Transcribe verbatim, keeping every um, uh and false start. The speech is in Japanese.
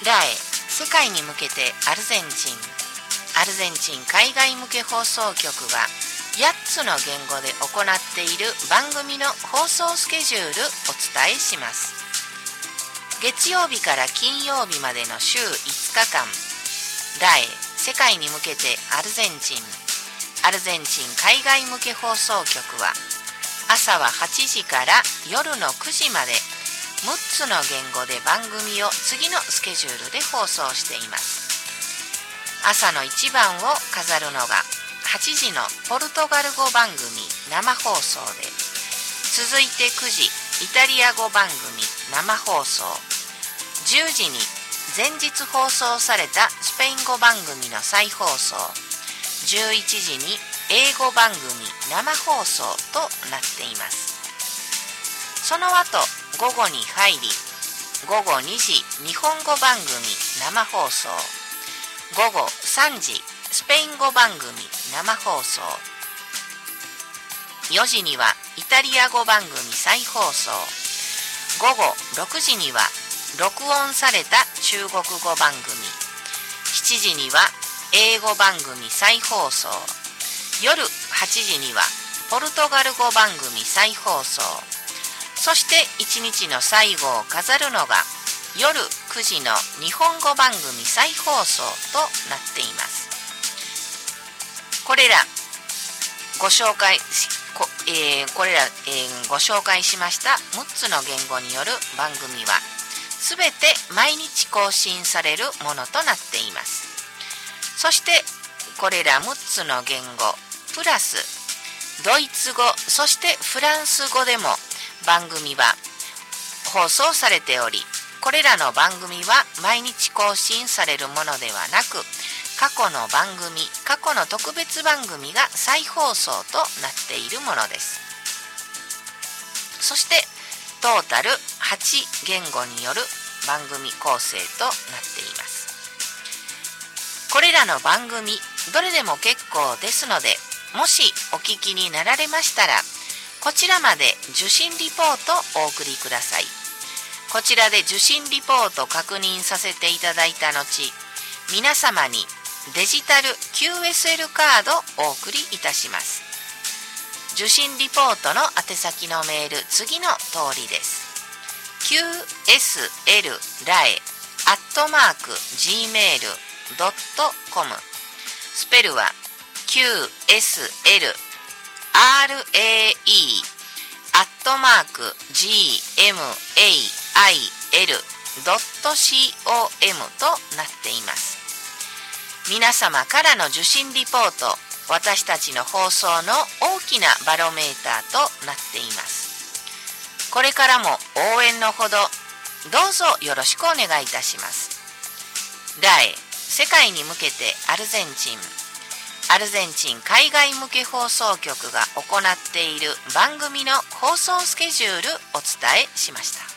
ラエ世界に向けてアルゼンチンアルゼンチン海外向け放送局はやっつの言語で行っている番組の放送スケジュールお伝えします。月曜日から金曜日までの週いつかかん、ラエ世界に向けてアルゼンチンアルゼンチン海外向け放送局は朝ははちじから夜のくじまでむっつの言語で番組を次のスケジュールで放送しています。朝の一番を飾るのがはちじのポルトガル語番組生放送で、続いてくじイタリア語番組生放送、じゅうじに前日放送されたスペイン語番組の再放送、じゅういちじに英語番組生放送となっています。その後午後に入り、午後にじ日本語番組生放送、午後さんじスペイン語番組生放送、よじにはイタリア語番組再放送、午後ろくじには録音された中国語番組、しちじには英語番組再放送、夜はちじにはポルトガル語番組再放送、そしていちにちの最後を飾るのが夜くじの日本語番組再放送となっています。これらご紹介し、こ,、えー、これら、えー、ご紹介しましたむっつの言語による番組はすべて毎日更新されるものとなっています。そしてこれらむっつの言語プラスドイツ語、そしてフランス語でも番組は放送されており、これらの番組は毎日更新されるものではなく、過去の番組、過去の特別番組が再放送となっているものです。そしてトータルはち言語による番組構成となっています。これらの番組どれでも結構ですので、もしお聞きになられましたら、こちらまで受信リポートをお送りください。こちらで受信リポート確認させていただいた後、皆様にデジタル キューエスエル カードをお送りいたします。受信リポートの宛先のメール、次の通りです。キューエスエル ラエ アットマーク ジーメール ドットコム、 スペルは キューエスエル アールエーイー アットマーク ジーエムエーアイエル ドットコム となっています。皆様からの受信リポート、私たちの放送の大きなバロメーターとなっています。これからも応援のほどどうぞよろしくお願いいたします。ラエ世界に向けてアルゼンチンアルゼンチン海外向け放送局が行っている番組の放送スケジュールお伝えしました。